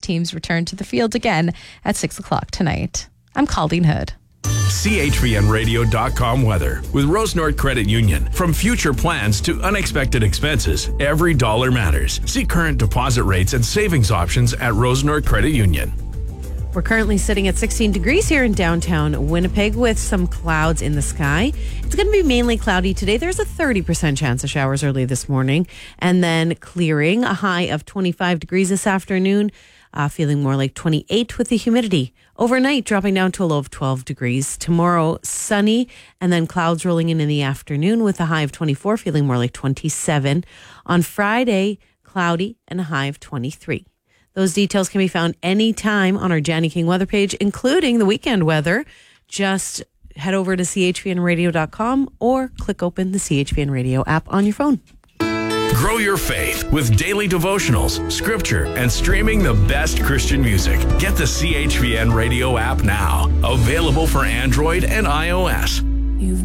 teams return to the field again at 6 o'clock tonight. I'm Colleen Hood. CHVNradio.com weather. With Rose North Credit Union. From future plans to unexpected expenses, every dollar matters. See current deposit rates and savings options at Rose North Credit Union. We're currently sitting at 16 degrees here in downtown Winnipeg with some clouds in the sky. It's going to be mainly cloudy today. There's a 30% chance of showers early this morning and then clearing, a high of 25 degrees this afternoon, feeling more like 28 with the humidity. Overnight, dropping down to a low of 12 degrees. Tomorrow, sunny and then clouds rolling in the afternoon with a high of 24, feeling more like 27. On Friday, cloudy and a high of 23. Those details can be found anytime on our Janny King weather page, including the weekend weather. Just head over to chvnradio.com or click open the CHVN Radio app on your phone. Grow your faith with daily devotionals, scripture, and streaming the best Christian music. Get the CHVN Radio app now. Available for Android and iOS. You've